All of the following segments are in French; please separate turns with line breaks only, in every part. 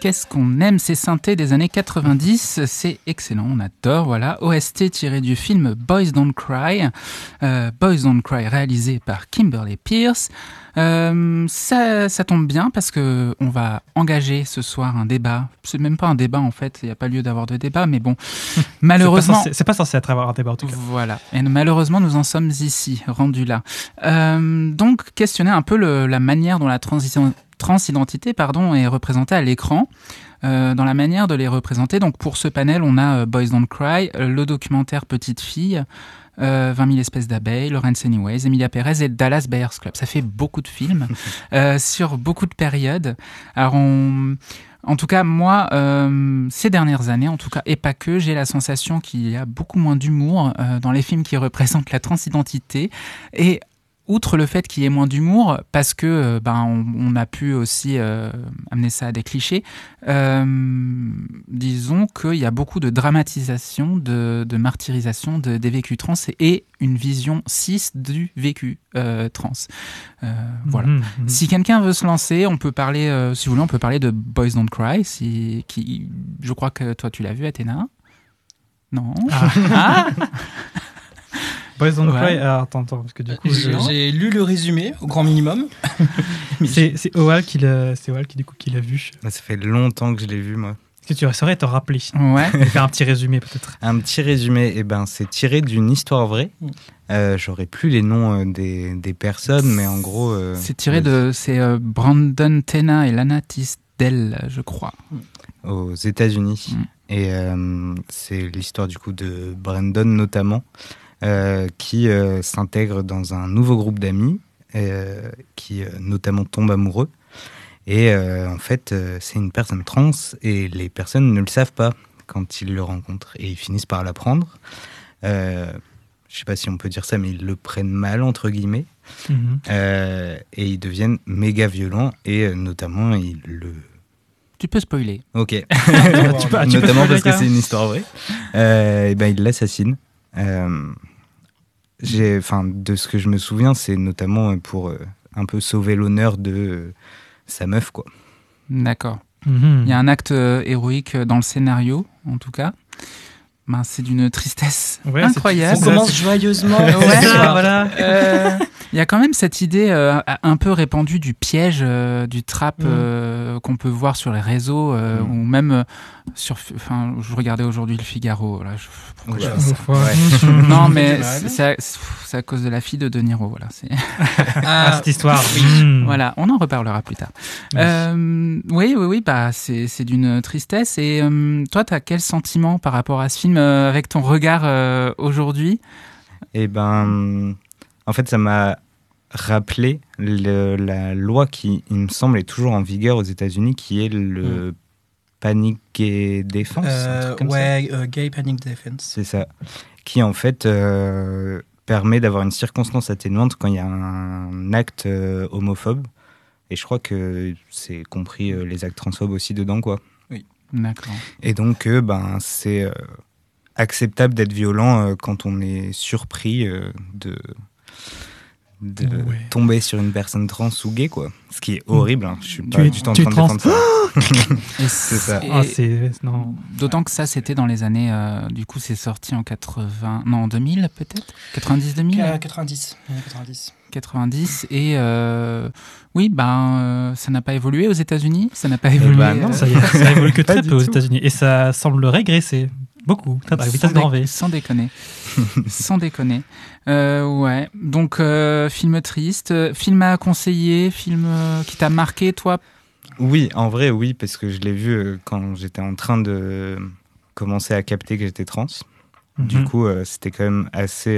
qu'est-ce qu'on aime ces synthés des années 90, c'est excellent, on adore, voilà. OST tiré du film Boys Don't Cry, réalisé par Kimberly Pierce. Ça tombe bien parce que on va engager ce soir un débat. C'est même pas un débat en fait, il n'y a pas lieu d'avoir de débat, mais bon, malheureusement...
C'est pas censé être avoir un débat en tout cas.
Voilà, et malheureusement nous en sommes ici, rendus là. Donc, questionner un peu la manière dont la transidentité est représentée à l'écran, dans la manière de les représenter. Donc pour ce panel, on a Boys Don't Cry, le documentaire Petite Fille, 20 000 espèces d'abeilles, Lawrence Anyways, Emilia Pérez et Dallas Buyers Club. Ça fait beaucoup de films sur beaucoup de périodes. Alors en tout cas, moi, ces dernières années, en tout cas, et pas que, j'ai la sensation qu'il y a beaucoup moins d'humour dans les films qui représentent la transidentité. Et outre le fait qu'il y ait moins d'humour, parce que on a pu aussi amener ça à des clichés, disons qu'il y a beaucoup de dramatisation, de martyrisation des vécus trans et une vision cis du vécu trans. Voilà. Si quelqu'un veut se lancer, on peut parler, si vous voulez, on peut parler de Boys Don't Cry, je crois que toi tu l'as vu, Athéna. Non. Ah.
Boys Don't Cry, attends, parce que du coup...
J'ai lu le résumé, au grand minimum.
C'est Oal qui l'a vu.
Ça fait longtemps que je l'ai vu, moi.
Est-ce que tu saurais te rappeler?
Ouais.
Faire un petit résumé, peut-être.
Un petit résumé, c'est tiré d'une histoire vraie. J'aurais plus les noms des personnes, mais en gros...
c'est tiré c'est Brandon Tena et Lana Tisdale, je crois.
Aux États-Unis. Et c'est l'histoire, du coup, de Brandon, notamment, qui s'intègre dans un nouveau groupe d'amis, qui notamment tombe amoureux. Et en fait, c'est une personne trans et les personnes ne le savent pas quand ils le rencontrent. Et ils finissent par l'apprendre. Je sais pas si on peut dire ça, mais ils le prennent mal, entre guillemets. Et ils deviennent méga violents. Et notamment, ils le...
Tu peux spoiler.
Ok.
tu
notamment
peux
parce que c'est une histoire vraie. Ils l'assassinent. De ce que je me souviens, c'est notamment pour un peu sauver l'honneur de sa meuf, quoi.
D'accord. Il y a un acte héroïque dans le scénario, en tout cas. C'est d'une tristesse incroyable.
On commence joyeusement.
Voilà. Il y a quand même cette idée un peu répandue du piège, du trap qu'on peut voir sur les réseaux, ou même je regardais aujourd'hui Le Figaro. Là, non, mais c'est à cause de la fille de Niro. Voilà,
cette histoire.
Voilà, on en reparlera plus tard. Oui. C'est d'une tristesse. Et toi, tu as quel sentiment par rapport à ce film avec ton regard aujourd'hui?
En fait, ça m'a rappelé la loi qui, il me semble, est toujours en vigueur aux États-Unis, qui est le Panic Gay Defense.
Gay Panic Defense.
C'est ça. Qui, en fait, permet d'avoir une circonstance atténuante quand il y a un acte homophobe. Et je crois que c'est compris les actes transphobes aussi dedans, quoi.
Oui, d'accord.
Et donc, c'est acceptable d'être violent quand on est surpris de tomber sur une personne trans ou gay, quoi. Ce qui est horrible, hein. Je suis pas du tout en train de défendre ça. C'est ça.
D'autant que ça, c'était dans les années... du coup, c'est sorti en 2000 peut-être 90-2000 90. Et ça n'a pas évolué aux États-Unis. Ça n'a pas évolué.
Non, ça évolue que très peu aux États-Unis. Et ça semble régresser. Beaucoup, à vitesse grand V.
Sans déconner. Sans déconner. Ouais. Donc, film triste. Film à conseiller, film qui t'a marqué, toi?
Oui, en vrai, oui, parce que je l'ai vu quand j'étais en train de commencer à capter que j'étais trans. Du coup, c'était quand même assez...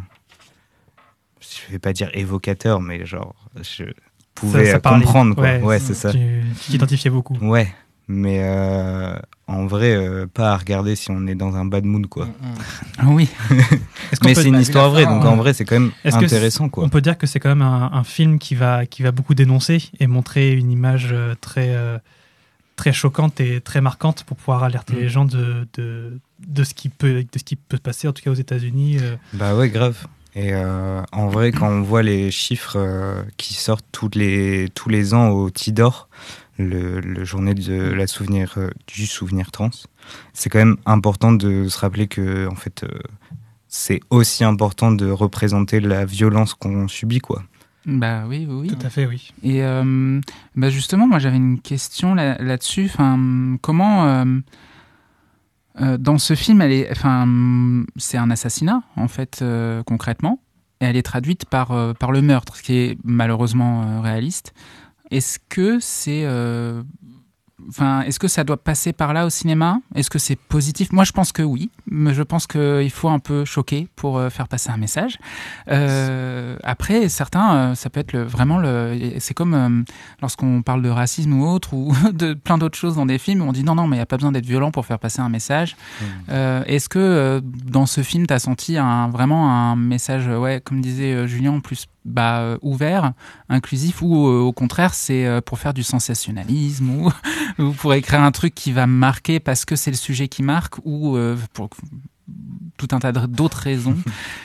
je vais pas dire évocateur, mais genre, je pouvais comprendre, quoi. Ouais, c'est ça.
Tu t'identifiais beaucoup.
Ouais. Mais en vrai, pas à regarder si on est dans un bad mood, quoi.
Oui.
Mais c'est une histoire vraie, donc en vrai, c'est quand même intéressant, quoi.
On peut dire que c'est quand même un film qui va beaucoup dénoncer et montrer une image très choquante et très marquante pour pouvoir alerter les gens de ce qui peut se passer, en tout cas aux États-Unis.
Bah ouais, grave. Et en vrai, quand on voit les chiffres qui sortent tous les ans au Tidor, le journée de du souvenir trans. C'est quand même important de se rappeler que en fait, c'est aussi important de représenter la violence qu'on subit, quoi.
Bah oui.
Tout à fait, oui.
Et justement, moi j'avais une question là-dessus. Enfin, comment dans ce film, c'est un assassinat en fait concrètement, et elle est traduite par le meurtre, ce qui est malheureusement réaliste. Est-ce que est-ce que ça doit passer par là au cinéma ? Est-ce que c'est positif ? Moi, je pense que oui. Mais je pense qu'il faut un peu choquer pour faire passer un message. Après, certains, ça peut être c'est comme lorsqu'on parle de racisme ou autre, ou de plein d'autres choses dans des films, on dit non, mais il n'y a pas besoin d'être violent pour faire passer un message. Est-ce que dans ce film, tu as senti vraiment un message, comme disait Julien, plus ouvert, inclusif, ou au contraire c'est pour faire du sensationnalisme ou pour écrire un truc qui va marquer parce que c'est le sujet qui marque, ou pour tout un tas d'autres raisons?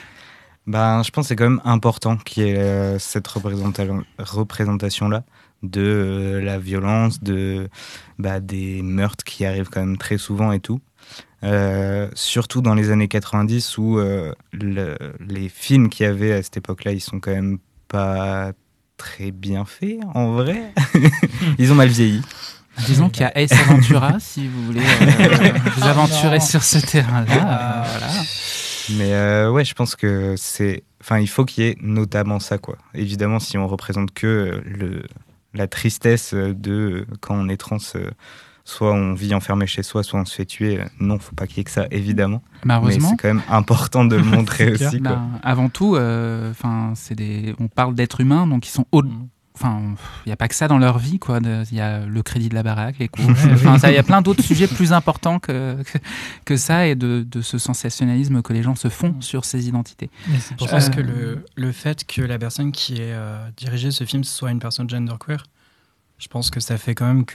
Je pense que c'est quand même important qu'il y ait cette représentation-là de la violence, des meurtres qui arrivent quand même très souvent et tout. Surtout dans les années 90 où les films qu'il y avait à cette époque-là, ils sont quand même pas très bien faits en vrai. Ils ont mal vieilli.
Disons qu'il y a Ace Ventura si vous voulez vous aventurer sur ce terrain-là. Voilà.
Mais je pense que il faut qu'il y ait notamment ça, quoi. Évidemment, si on représente que la tristesse de quand on est trans, soit on vit enfermé chez soi, soit on se fait tuer. Non, faut pas qu'il y ait que ça, évidemment. Mais c'est quand même important de le montrer aussi, quoi.
Avant tout, on parle d'êtres humains, donc ils sont il n'y a pas que ça dans leur vie, quoi. Il y a le crédit de la baraque, les cours. Il y a plein d'autres sujets plus importants que ça, et de ce sensationnalisme que les gens se font sur ces identités.
Je pense que le fait que la personne qui ait dirigé ce film soit une personne genderqueer, je pense que ça fait quand même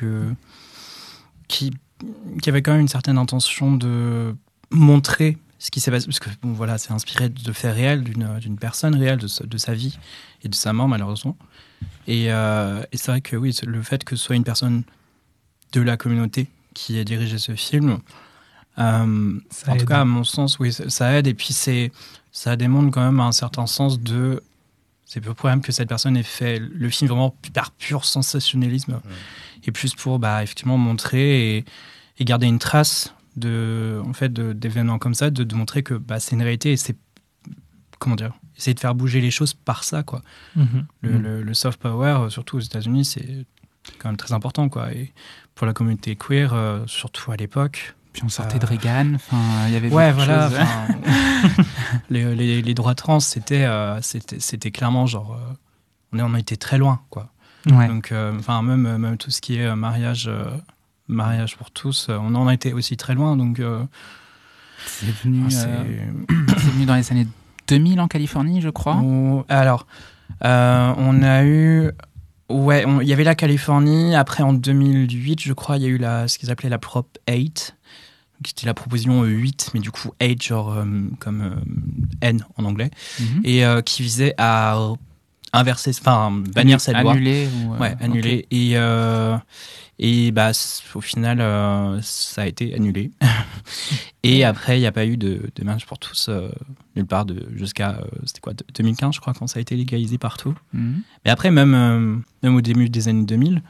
qu'il y avait quand même une certaine intention de montrer ce qui s'est passé, parce que c'est inspiré de faits réels, d'une personne réelle, de sa vie et de sa mort, malheureusement. Et c'est vrai que oui, le fait que ce soit une personne de la communauté qui ait dirigé ce film, en tout cas à mon sens, oui, ça aide. Et puis ça démontre quand même un certain sens de... C'est peu probable que cette personne ait fait le film vraiment par pur sensationnalisme, et plus pour effectivement montrer et garder une trace d'événements comme ça, de montrer que c'est une réalité, et c'est, essayer de faire bouger les choses par ça, quoi. Le soft power, surtout aux États-Unis, c'est quand même très important, quoi. Et pour la communauté queer, surtout à l'époque.
Puis on sortait de Reagan, il y avait
beaucoup
de choses.
Les droits trans, c'était clairement genre... on en était très loin, quoi.
Ouais.
Donc, même tout ce qui est mariage pour tous, on en a été aussi très loin. Donc,
c'est venu dans les années 2000 en Californie, je crois.
Alors, on a eu... il y avait la Californie. Après, en 2008, je crois, il y a eu ce qu'ils appelaient la Prop 8, qui était la proposition 8, mais du coup 8, genre comme N en anglais, et qui visait à inverser, bannir cette loi.
Annuler.
Annuler. Okay. Et au final, ça a été annulé. Et après, il n'y a pas eu de mariage pour tous nulle part jusqu'à 2015, je crois, quand ça a été légalisé partout. Mais après, même au début des années 2000,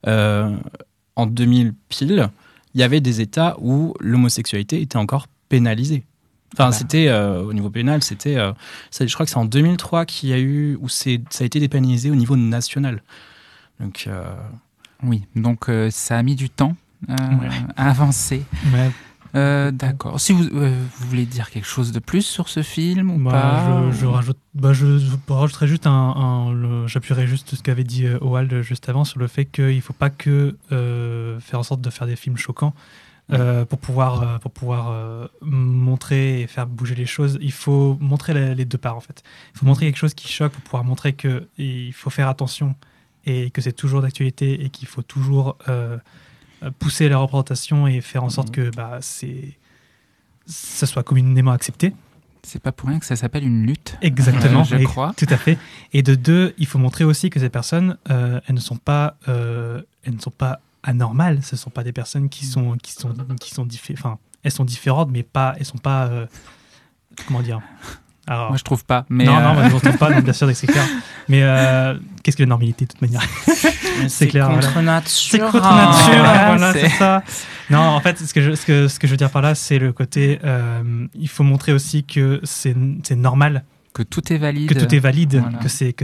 en 2000 pile, il y avait des États où l'homosexualité était encore pénalisée. C'était au niveau pénal, je crois que c'est en 2003 qu'il y a eu où ça a été dépénalisé au niveau national. Donc
oui, donc ça a mis du temps à avancer.
Ouais.
D'accord. Si vous voulez dire quelque chose de plus sur ce film ou pas,
je rajouterais juste j'appuierais juste ce qu'avait dit Owald juste avant sur le fait qu'il ne faut pas que faire en sorte de faire des films choquants. Pour pouvoir montrer et faire bouger les choses, il faut montrer les deux parts, en fait. Il faut montrer quelque chose qui choque pour pouvoir montrer qu'il faut faire attention et que c'est toujours d'actualité et qu'il faut toujours pousser la représentation et faire en sorte que ça soit communément accepté.
C'est pas pour rien que ça s'appelle une lutte.
Exactement,
je crois.
Tout à fait. Et de deux, il faut montrer aussi que ces personnes, elles ne sont pas anormales. Ce ne sont pas des personnes qui sont enfin, elles sont différentes, mais elles sont pas, comment dire. Alors,
moi, je trouve pas. Mais
non, je ne trouve pas, donc bien sûr, c'est clair. Mais qu'est-ce que la normalité, de toute manière?
C'est clair. Contre
voilà.
nature.
C'est contre nature, voilà, c'est ça. Non, en fait, ce que je veux dire par là, c'est le côté. Il faut montrer aussi que c'est normal.
Que tout est valide.
Que tout est valide.
Voilà.
Que c'est.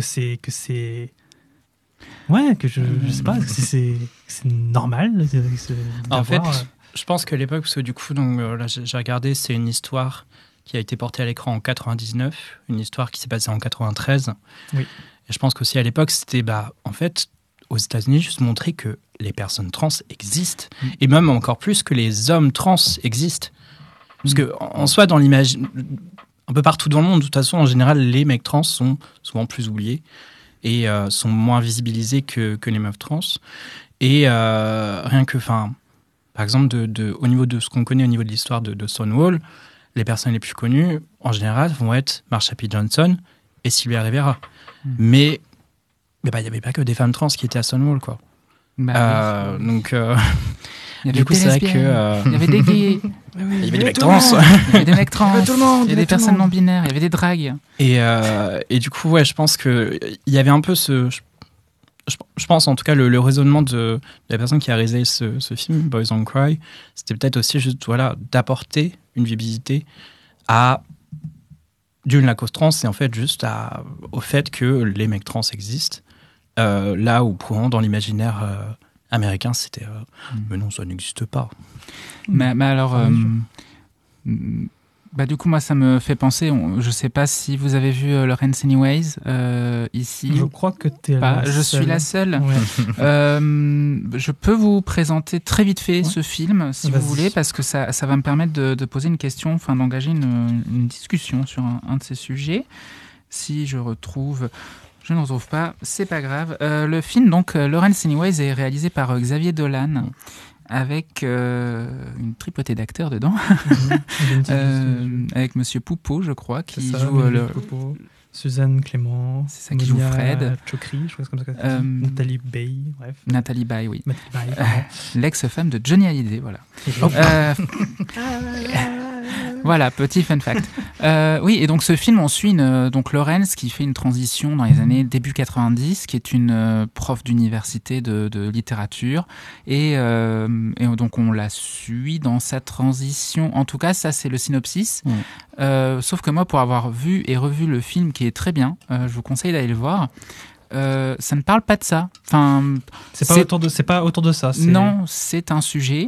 Ouais, que je sais pas, que c'est normal.
En fait, je pense que l'époque, parce que du coup, donc, là, j'ai regardé, c'est une histoire qui a été portée à l'écran en 99, une histoire qui s'est passée en 93.
Oui.
Et je pense qu'aussi à l'époque, c'était, en fait, aux États-Unis, juste montrer que les personnes trans existent, et même encore plus que les hommes trans existent. Parce que, en soi, dans l'image, un peu partout dans le monde, de toute façon, en général, les mecs trans sont souvent plus oubliés et sont moins visibilisés que les meufs trans. Et rien que, par exemple, au niveau de ce qu'on connaît au niveau de l'histoire de Stonewall, les personnes les plus connues, en général, vont être Marsha P. Johnson et Sylvia Rivera. Mais il n'y avait pas que des femmes trans qui étaient à Stonewall, quoi.
Bah, oui.
Donc,
il y avait
du coup,
des
c'est vrai
lesbiennes,
que...
il y avait des gays,
il y avait des mecs trans.
il y avait des mecs trans,
Il y avait tout le monde,
il y avait des personnes non binaires, il y avait des dragues.
Et du coup, ouais, je pense qu'il y avait un peu ce... Je pense en tout cas le raisonnement de la personne qui a réalisé ce film, Boys Don't Cry, c'était peut-être aussi juste d'apporter une visibilité à d'une la cause trans et en fait juste au fait que les mecs trans existent. Là où pour dans l'imaginaire américain c'était mais non, ça n'existe pas.
Mais alors du coup moi ça me fait penser, je sais pas si vous avez vu Lawrence Anyways ici.
Je crois que t'es
je suis la seule.
Ouais.
Je peux vous présenter très vite fait ce film si
Vas-y.
vous voulez, parce que ça va me permettre de poser une question, enfin d'engager une discussion sur un de ces sujets. Si je ne retrouve pas, c'est pas grave. Le film, donc, Lawrence Anyways, est réalisé par Xavier Dolan, avec une tripotée d'acteurs dedans, avec Monsieur Poupeau, je crois, qui joue
Poupeau, Suzanne Clément,
c'est ça qui joue Fred,
Chokri, je crois que c'est comme ça. Nathalie Baye, bref.
Nathalie Baye, oui.
Nathalie Baye,
l'ex-femme de Johnny Hallyday, voilà. Voilà, petit fun fact. Oui, et donc ce film, on suit donc Laurence qui fait une transition dans les années début 90, qui est une prof d'université de littérature, et donc on la suit dans sa transition. En tout cas, ça c'est le synopsis. Sauf que moi, pour avoir vu et revu le film, qui est très bien, je vous conseille d'aller le voir. Ça ne parle pas de ça. Enfin,
c'est pas autour de ça.
Non, c'est un sujet.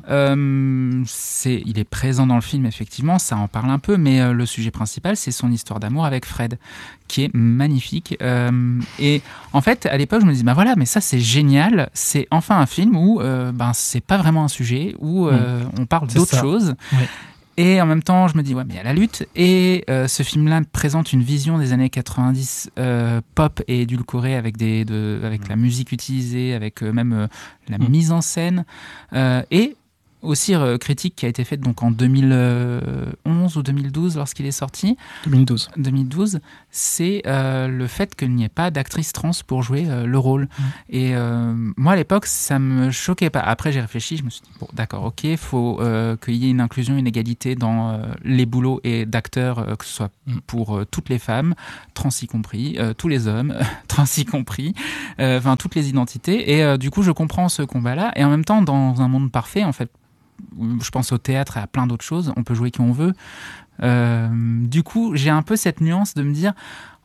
Il est présent dans le film, effectivement, ça en parle un peu, mais le sujet principal, c'est son histoire d'amour avec Fred, qui est magnifique. Et en fait, à l'époque, je me dis, voilà, mais ça, c'est génial. C'est enfin un film où c'est pas vraiment un sujet, où on parle d'autre chose.
Ouais.
Et en même temps, je me dis, ouais, mais il y a la lutte. Et ce film-là présente une vision des années 90 pop et édulcorée avec la musique utilisée, avec même la mise en scène. Et aussi critique qui a été faite donc en 2011 ou 2012 lorsqu'il est sorti. 2012, c'est le fait qu'il n'y ait pas d'actrice trans pour jouer le rôle. Et moi à l'époque ça me choquait pas. Après j'ai réfléchi, je me suis dit bon d'accord, ok, faut qu'il y ait une inclusion, une égalité dans les boulots et d'acteurs, que ce soit pour toutes les femmes, trans y compris, tous les hommes, trans y compris, enfin toutes les identités. Et du coup je comprends ce combat-là. Et en même temps dans un monde parfait en fait. Je pense au théâtre et à plein d'autres choses, on peut jouer qui on veut. Du coup, j'ai un peu cette nuance de me dire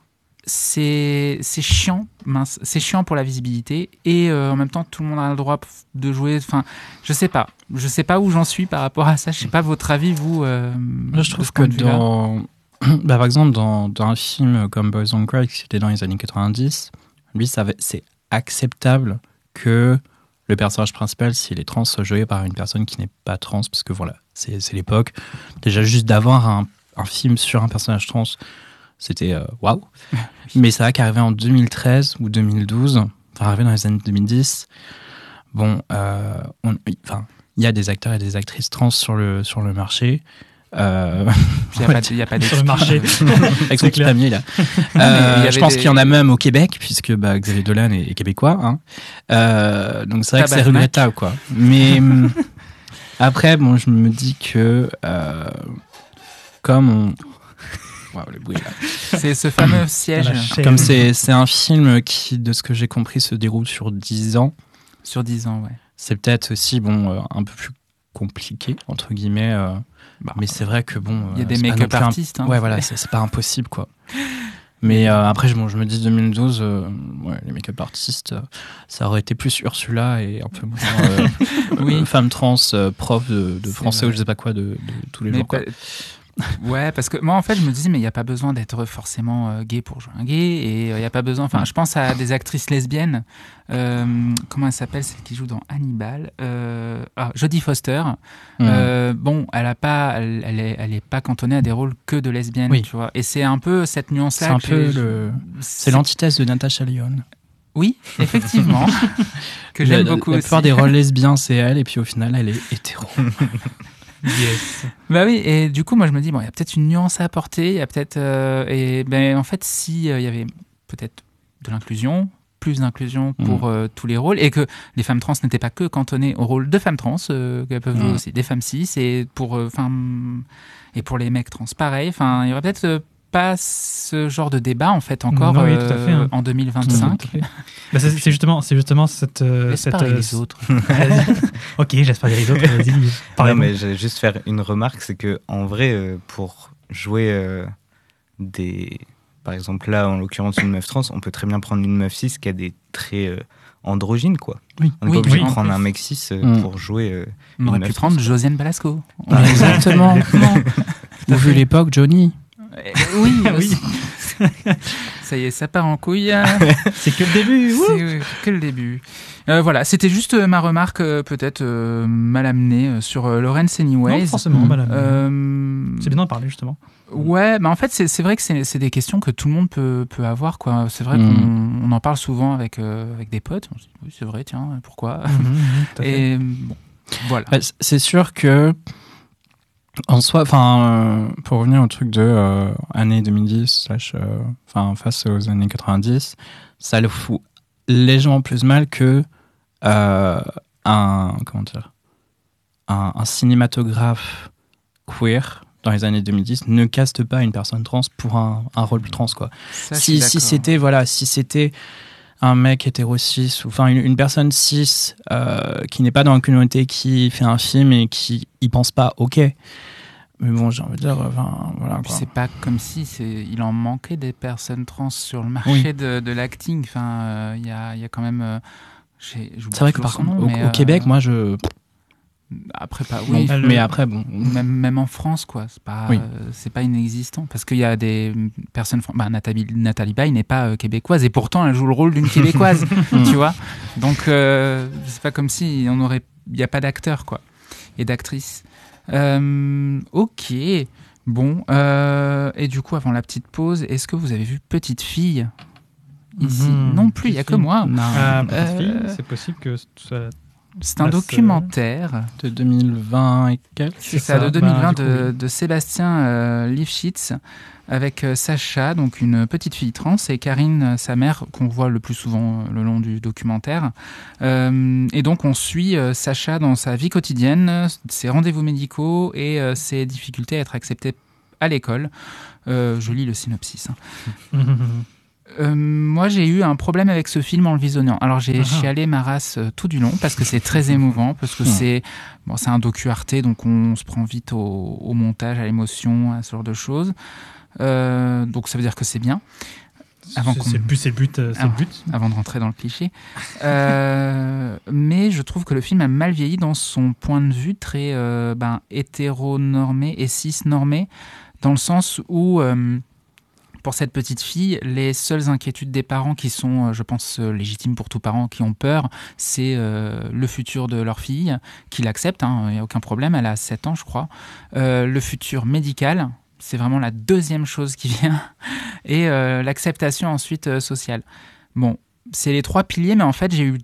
c'est chiant, c'est chiant pour la visibilité et en même temps tout le monde a le droit de jouer. Enfin, je sais pas où j'en suis par rapport à ça. Je sais pas votre avis vous.
Je trouve que par exemple dans un film comme Boys Don't Cry qui était dans les années 90, lui c'est acceptable que le personnage principal, s'il est trans, soit joué par une personne qui n'est pas trans, parce que voilà, c'est l'époque. Déjà, juste d'avoir un film sur un personnage trans, c'était waouh. Mais ça va qu'arriver en 2013 ou 2012, arrivé dans les années 2010. Bon, il y a des acteurs et des actrices trans sur le marché.
Il n'y a pas
sur le marché.
Avec son petit pamier là. Je pense qu'il y en a même au Québec, puisque Xavier Dolan est québécois. Hein. Donc c'est vrai que c'est regrettable, quoi. Mais après, bon, je me dis que comme on... Wow, le bruit là.
C'est ce fameux siège.
Comme c'est un film qui, de ce que j'ai compris, se déroule sur 10 ans.
Sur 10 ans, ouais.
C'est peut-être aussi un peu plus compliqué, entre guillemets. Mais c'est vrai que bon.
Il y a des make-up artistes.
Ouais, voilà, c'est pas impossible, quoi. Mais après, je me dis 2012, les make-up artistes, ça aurait été plus Ursula et un peu moins femme trans, prof de français ou je sais pas quoi de tous les jours. Quoi.
Ouais, parce que moi, en fait, je me disais, mais il n'y a pas besoin d'être forcément gay pour jouer un gay. Et il n'y a pas besoin. Enfin, je pense à des actrices lesbiennes. Comment elle s'appelle, celle qui joue dans Hannibal Jodie Foster. Bon, elle est pas cantonnée à des rôles que de lesbiennes, tu vois. Et c'est un peu cette nuance-là.
C'est l'antithèse de Natasha Lyonne.
Oui, effectivement. que j'aime beaucoup aussi.
La plupart des rôles lesbiens, c'est elle. Et puis au final, elle est hétéro.
Yes.
Bah oui, et du coup, moi je me dis, bon, il y a peut-être une nuance à apporter, il y a peut-être. En fait, si il y avait peut-être de l'inclusion, plus d'inclusion pour tous les rôles, et que les femmes trans n'étaient pas que cantonnées au rôle de femmes trans, qu'elles peuvent jouer aussi des femmes cis, et pour les mecs trans, pareil. Enfin, il y aurait peut-être pas ce genre de débat en fait encore
tout à fait, hein.
en 2025.
Bah, c'est justement cette
les autres.
Ok, j'espère parler les autres. Vas-y.
Non, mais je vais juste faire une remarque, c'est que en vrai, pour jouer par exemple là, en l'occurrence une meuf trans, on peut très bien prendre une meuf cis qui a des traits androgynes, quoi.
Oui.
On n'est pas obligé de prendre un mec cis pour jouer.
On aurait pu prendre Josiane Balasco.
Exactement. Ou vu l'époque, Johnny.
Oui. Ça y est, ça part en couille.
C'est que le début.
C'est que le début. Voilà, c'était juste ma remarque peut-être mal amenée sur Lawrence Anyways.
Non, forcément mal amenée. C'est bien d'en parler justement.
Ouais, mais en fait c'est vrai que c'est des questions que tout le monde peut avoir, quoi. C'est vrai qu'on en parle souvent avec des potes. On se dit, oui, c'est vrai, tiens, pourquoi Et bon, voilà.
C'est sûr que en soi, pour revenir au truc de années 2010 face aux années 90, ça le fout légèrement plus mal que un cinématographe queer dans les années 2010 ne caste pas une personne trans pour un rôle trans, quoi. Si c'était un mec hétéro-cis ou une personne cis qui n'est pas dans la communauté qui fait un film et qui y pense pas, ok. Mais bon, j'ai envie de dire, voilà.
Puis c'est pas comme si il en manquait des personnes trans sur le marché de l'acting. Enfin, il y a quand même. C'est vrai que par contre,
au Québec, moi,
après pas.
Oui, mais après bon.
Même en France, quoi. C'est pas inexistant parce qu'il y a des personnes. Nathalie Baye n'est pas québécoise et pourtant elle joue le rôle d'une québécoise, tu vois. Donc c'est pas comme si il y a pas d'acteurs, quoi, et d'actrices. Ok, bon, et du coup, avant la petite pause, est-ce que vous avez vu Petite Fille ici? Non plus, il n'y a que moi.
Petite Fille, c'est possible que
c'est un documentaire
de 2020 et quelques.
C'est ça, de 2020 de Sébastien Lifshitz avec Sacha, donc une petite fille trans, et Karine, sa mère, qu'on voit le plus souvent le long du documentaire. Et donc on suit Sacha dans sa vie quotidienne, ses rendez-vous médicaux et ses difficultés à être acceptée à l'école. Je lis le synopsis. Moi, j'ai eu un problème avec ce film en le visionnant. Alors, j'ai chialé ma race tout du long parce que c'est très émouvant, parce que c'est un docu Arte, donc on se prend vite au montage, à l'émotion, à ce genre de choses. Donc, ça veut dire que c'est bien.
C'est le but.
Avant de rentrer dans le cliché. Mais je trouve que le film a mal vieilli dans son point de vue très hétéronormé et cisnormé, dans le sens où... pour cette petite fille, les seules inquiétudes des parents qui sont, je pense, légitimes pour tous parents qui ont peur, c'est le futur de leur fille, qui l'accepte, il n'y a aucun problème, elle a 7 ans, je crois. Le futur médical, c'est vraiment la deuxième chose qui vient, et l'acceptation ensuite sociale. Bon, c'est les 3 piliers, mais en fait, j'ai eu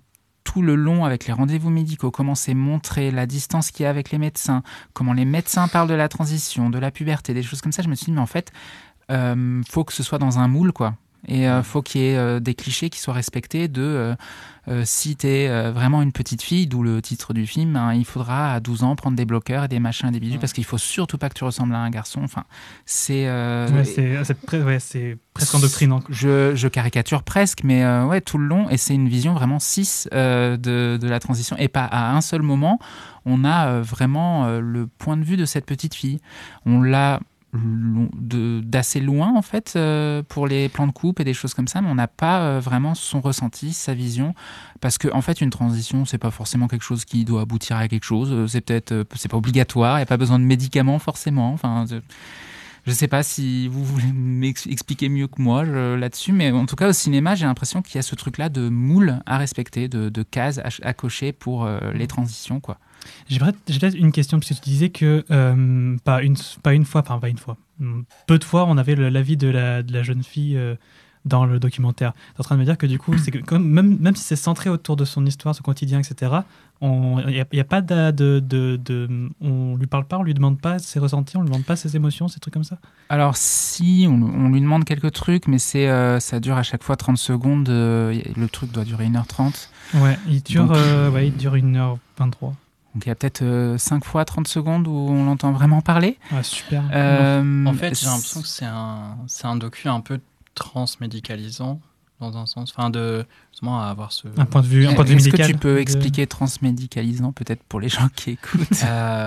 tout le long avec les rendez-vous médicaux, comment c'est montré, la distance qu'il y a avec les médecins, comment les médecins parlent de la transition, de la puberté, des choses comme ça, je me suis dit, mais en fait, faut que ce soit dans un moule, quoi. Et faut qu'il y ait des clichés qui soient respectés de si t'es vraiment une petite fille, d'où le titre du film, hein, il faudra à 12 ans prendre des bloqueurs et des machins et des bidules parce qu'il faut surtout pas que tu ressembles à un garçon. Enfin, c'est
presque endoctrinant.
Je caricature presque, mais ouais, tout le long, et c'est une vision vraiment cis de la transition, et pas à un seul moment on a vraiment le point de vue de cette petite fille. On l'a d'assez loin en fait pour les plans de coupe et des choses comme ça, mais on n'a pas vraiment son ressenti, sa vision, parce que en fait une transition c'est pas forcément quelque chose qui doit aboutir à quelque chose, c'est c'est pas obligatoire, il n'y a pas besoin de médicaments forcément, enfin je sais pas si vous voulez m'expliquer mieux que moi là-dessus, mais en tout cas au cinéma j'ai l'impression qu'il y a ce truc là de moule à respecter, de cases à cocher pour les transitions, quoi.
J'ai peut-être une question, parce que tu disais que pas une fois, peu de fois, on avait l'avis de la jeune fille dans le documentaire. Tu es en train de me dire que du coup, c'est que même si c'est centré autour de son histoire, son quotidien, etc., il n'y a pas on lui parle pas, on lui demande pas ses ressentis, on lui demande pas ses émotions, ces trucs comme ça.
Alors si, on lui demande quelques trucs, mais ça dure à chaque fois 30 secondes, le truc doit durer 1h30.
Ouais, il dure 1h23.
Donc il y a peut-être 5 fois 30 secondes où on l'entend vraiment parler.
Ah, super.
En fait, j'ai l'impression que c'est un docu un peu transmédicalisant, dans un sens. Enfin, justement, à avoir
un point de vue médical.
Est-ce que tu peux expliquer transmédicalisant, peut-être pour les gens qui écoutent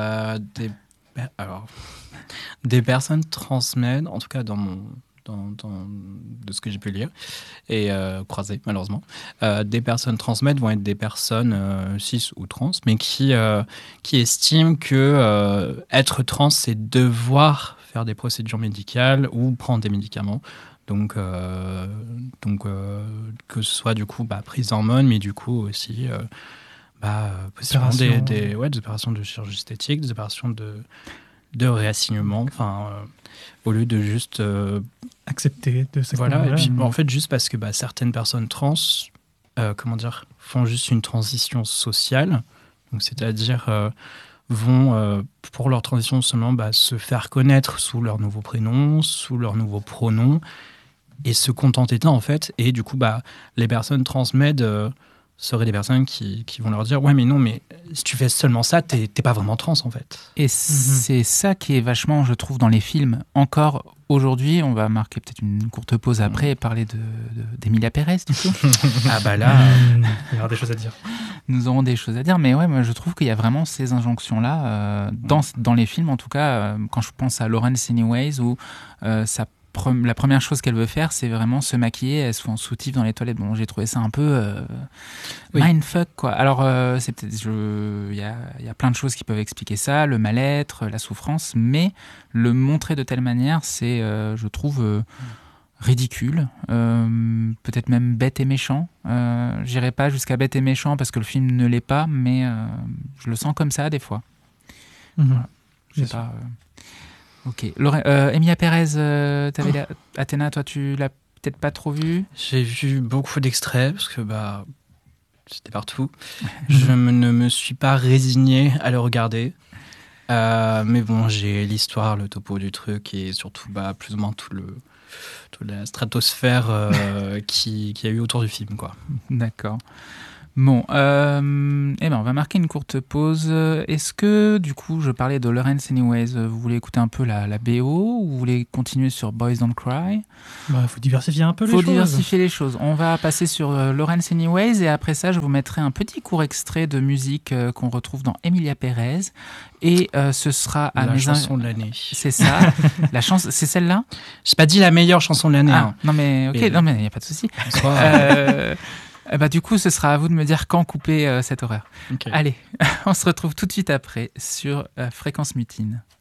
des personnes transmèdent, en tout cas de ce que j'ai pu lire et croiser malheureusement, des personnes transmèdent vont être des personnes cis ou trans, mais qui estiment que être trans c'est devoir faire des procédures médicales ou prendre des médicaments, donc que ce soit du coup prise d'hormones, mais du coup aussi possiblement des opérations de chirurgie esthétique, des opérations de réassignement, au lieu de juste
accepter de ça.
Voilà, et puis en fait, juste parce que certaines personnes trans, font juste une transition sociale, donc c'est-à-dire vont pour leur transition seulement se faire connaître sous leur nouveau prénom, sous leur nouveau pronom, et se contenter en fait. Et du coup, les personnes transmèdent seraient des personnes qui vont leur dire « Ouais, mais non, mais si tu fais seulement ça, t'es pas vraiment trans, en fait. »
Et c'est ça qui est vachement, je trouve, dans les films. Encore aujourd'hui, on va marquer peut-être une courte pause après et parler d'Emilia Pérez, du coup.
Là...
il y aura des choses à dire.
Nous aurons des choses à dire, mais ouais, moi, je trouve qu'il y a vraiment ces injonctions-là, dans les films, en tout cas, quand je pense à Lawrence Anyways, où la première chose qu'elle veut faire, c'est vraiment se maquiller, elle se fout en soutif dans les toilettes. Bon, j'ai trouvé ça un peu mindfuck, quoi. Alors, c'est peut-être, il y a plein de choses qui peuvent expliquer ça, le mal-être, la souffrance, mais le montrer de telle manière, c'est, je trouve, ridicule, peut-être même bête et méchant. J'irai pas jusqu'à bête et méchant parce que le film ne l'est pas, mais je le sens comme ça des fois. Voilà. Je sais pas. Ok. Emilia Pérez, Athéna, toi, tu l'as peut-être pas trop vue ?
J'ai vu beaucoup d'extraits parce que c'était partout. Je ne me suis pas résigné à le regarder. Mais bon, j'ai l'histoire, le topo du truc et surtout plus ou moins toute la stratosphère qu'il y a eu autour du film, quoi.
D'accord. Bon, on va marquer une courte pause. Est-ce que, du coup, je parlais de Lawrence Anyways, vous voulez écouter un peu la BO ou vous voulez continuer sur Boys Don't Cry ?
Faut diversifier un peu les choses.
Faut diversifier les choses. On va passer sur Lawrence Anyways et après ça, je vous mettrai un petit court extrait de musique qu'on retrouve dans Emilia Pérez. Et ce sera à
la chanson de l'année.
C'est ça. C'est celle-là ?
J'ai pas dit la meilleure chanson de l'année.
Non mais ok, non mais il n'y a pas de souci. Du coup, ce sera à vous de me dire quand couper cette horreur.
Okay.
Allez, on se retrouve tout de suite après sur Fréquence Mutine.